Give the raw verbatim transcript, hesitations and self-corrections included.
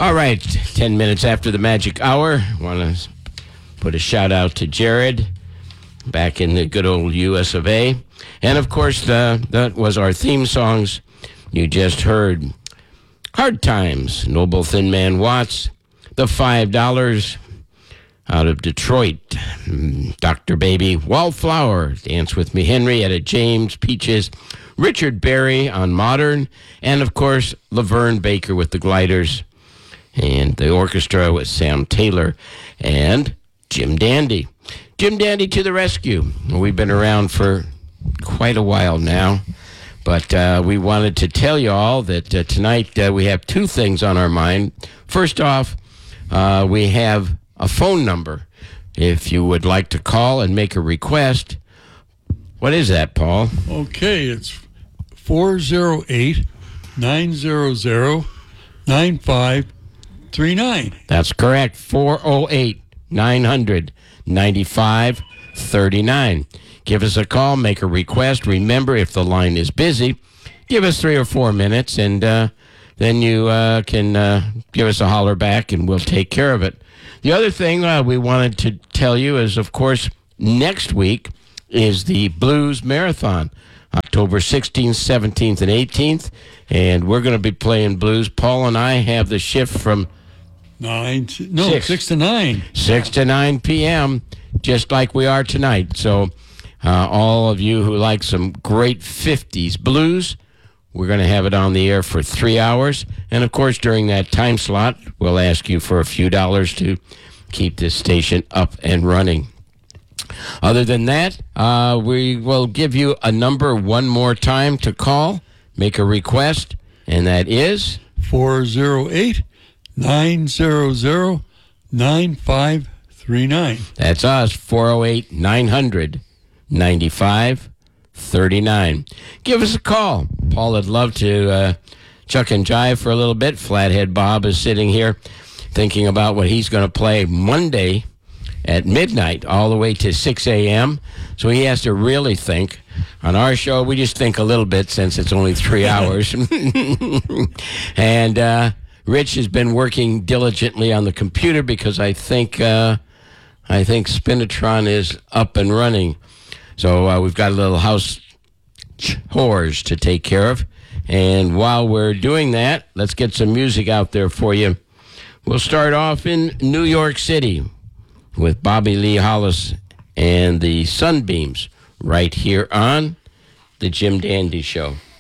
All right, ten minutes after the magic hour, want to put a shout out to Jared back in the good old U S of A. And of course, the, that was our theme songs. You just heard Hard Times, Noble Thin Man Watts, the five dollars out of Detroit, Doctor Baby, Wallflower, Dance With Me Henry, Etta James, Peaches, Richard Berry on Modern, and of course, Laverne Baker with the Gliders, and the orchestra with Sam Taylor and Jim Dandy. Jim Dandy to the rescue. We've been around for quite a while now, but uh, we wanted to tell you all that uh, tonight uh, we have two things on our mind. First off, uh, we have a phone number. If you would like to call and make a request, what is that, Paul? Okay, it's four oh eight, nine hundred, nine five three nine. That's correct, four oh eight, nine hundred, ninety-five thirty-nine. Give us a call, make a request. Remember, if the line is busy, give us three or four minutes, and uh, then you uh, can uh, give us a holler back, and we'll take care of it. The other thing uh, we wanted to tell you is, of course, next week is the Blues Marathon, October sixteenth, seventeenth, and eighteenth, and we're going to be playing blues. Paul and I have the shift from Nine to, no, Six. six to nine. six to nine p.m., just like we are tonight. So uh, all of you who like some great fifties blues, we're going to have it on the air for three hours. And, of course, during that time slot, we'll ask you for a few dollars to keep this station up and running. Other than that, uh, we will give you a number one more time to call, make a request, and that is four oh eight, nine hundred, nine five three nine. That's us, four oh eight, nine hundred, ninety-five thirty-nine. Give us a call. Paul would love to uh, chuck and jive for a little bit. Flathead Bob is sitting here thinking about what he's going to play Monday at midnight all the way to six a.m. So he has to really think. On our show, we just think a little bit since it's only three hours. And uh, Rich has been working diligently on the computer because I think uh, I think Spinatron is up and running. So uh, we've got a little house chores to take care of. And while we're doing that, let's get some music out there for you. We'll start off in New York City with Bobby Lee Hollis and the Sunbeams right here on the Jim Dandy Show.